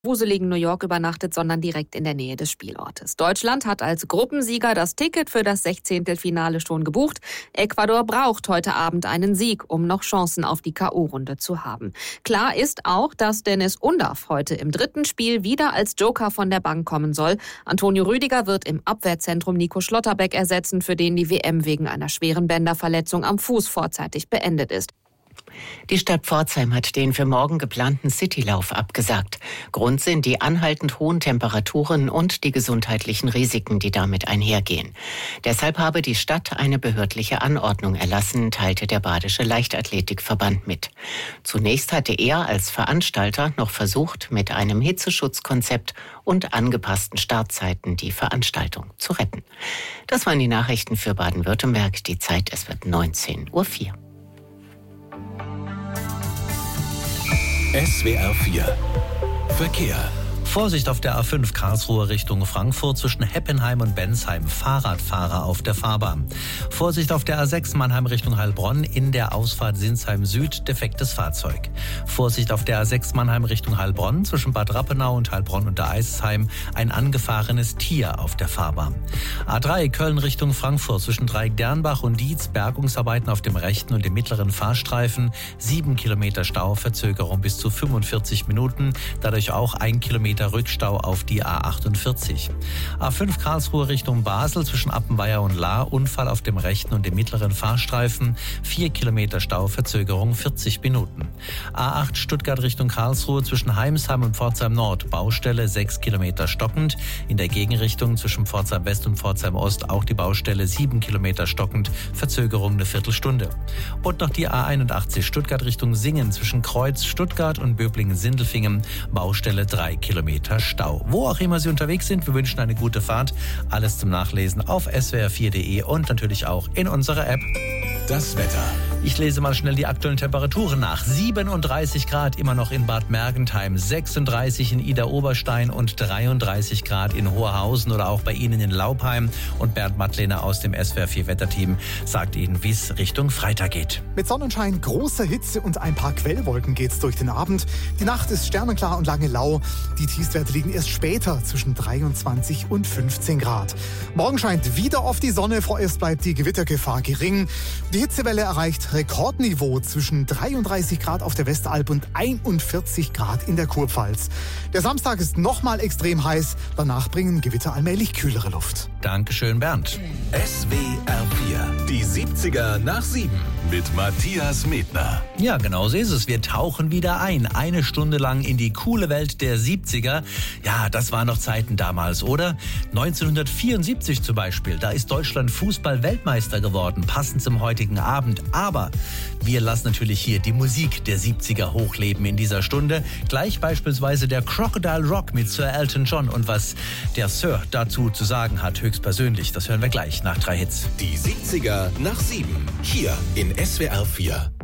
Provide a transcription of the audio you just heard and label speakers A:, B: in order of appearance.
A: wuseligen New York übernachtet, sondern direkt in der Nähe des Spielortes. Deutschland hat als Gruppensieger das Ticket für das 16. schon gebucht. Ecuador braucht heute Abend einen Sieg, um noch Chancen auf die K.O.-Runde zu haben. Klar ist auch, dass Dennis Undav heute im 3. Spiel wieder als Joker von der Bank kommen soll. Antonio Rüdiger wird im Abwehrzentrum Nico Schlotterbeck ersetzen, für den die WM wegen einer schweren Bänderverletzung am Fuß vorzeitig beendet ist.
B: Die Stadt Pforzheim hat den für morgen geplanten Citylauf abgesagt. Grund sind die anhaltend hohen Temperaturen und die gesundheitlichen Risiken, die damit einhergehen. Deshalb habe die Stadt eine behördliche Anordnung erlassen, teilte der Badische Leichtathletikverband mit. Zunächst hatte er als Veranstalter noch versucht, mit einem Hitzeschutzkonzept und angepassten Startzeiten die Veranstaltung zu retten. Das waren die Nachrichten für Baden-Württemberg. Die Zeit, es wird 19:04 Uhr.
C: SWR 4 Verkehr.
D: Vorsicht auf der A5 Karlsruhe Richtung Frankfurt zwischen Heppenheim und Bensheim. Fahrradfahrer auf der Fahrbahn. Vorsicht auf der A6 Mannheim Richtung Heilbronn. In der Ausfahrt Sinsheim Süd defektes Fahrzeug. Vorsicht auf der A6 Mannheim Richtung Heilbronn zwischen Bad Rappenau und Heilbronn unter Eisheim. Ein angefahrenes Tier auf der Fahrbahn. A3 Köln Richtung Frankfurt zwischen Dreieck-Dernbach und Dietz. Bergungsarbeiten auf dem rechten und dem mittleren Fahrstreifen. 7 Kilometer Stau, Verzögerung bis zu 45 Minuten. Dadurch auch 1 Kilometer Rückstau auf die A48. A5 Karlsruhe Richtung Basel zwischen Appenweier und Lahr. Unfall auf dem rechten und dem mittleren Fahrstreifen. 4 Kilometer Stau, Verzögerung 40 Minuten. A8 Stuttgart Richtung Karlsruhe zwischen Heimsheim und Pforzheim Nord. Baustelle 6 Kilometer stockend. In der Gegenrichtung zwischen Pforzheim West und Pforzheim Ost auch die Baustelle 7 Kilometer stockend. Verzögerung eine Viertelstunde. Und noch die A81 Stuttgart Richtung Singen zwischen Kreuz Stuttgart und Böblingen-Sindelfingen. Baustelle 3 Kilometer Stau. Wo auch immer Sie unterwegs sind, wir wünschen eine gute Fahrt. Alles zum Nachlesen auf swr4.de und natürlich auch in unserer App.
C: Das Wetter.
D: Ich lese mal schnell die aktuellen Temperaturen nach. 37 Grad immer noch in Bad Mergentheim, 36 in Idar-Oberstein und 33 Grad in Hoherhausen oder auch bei Ihnen in Laupheim. Und Bernd Mattlehner aus dem SWR4-Wetterteam sagt Ihnen, wie es Richtung Freitag geht.
E: Mit Sonnenschein, großer Hitze und ein paar Quellwolken geht's durch den Abend. Die Nacht ist sternenklar und lange lau. Die Tiefstwerte liegen erst später zwischen 23 und 15 Grad. Morgen scheint wieder oft die Sonne, vorerst bleibt die Gewittergefahr gering. Die Hitzewelle erreicht Rekordniveau zwischen 33 Grad auf der Westalb und 41 Grad in der Kurpfalz. Der Samstag ist nochmal extrem heiß. Danach bringen Gewitter allmählich kühlere Luft.
D: Dankeschön, Bernd.
C: SWR 4, die 70er nach 7 mit Matthias Medner.
D: Ja, genau so ist es. Wir tauchen wieder ein. Eine Stunde lang in die coole Welt der 70er. Ja, das waren noch Zeiten damals, oder? 1974 zum Beispiel. Da ist Deutschland Fußball-Weltmeister geworden, passend zum heutigen Abend. Aber wir lassen natürlich hier die Musik der 70er hochleben in dieser Stunde. Gleich beispielsweise der Crocodile Rock mit Sir Elton John. Und was der Sir dazu zu sagen hat, höchstpersönlich, das hören wir gleich nach 3 Hits.
C: Die 70er nach 7, hier in SWR 4.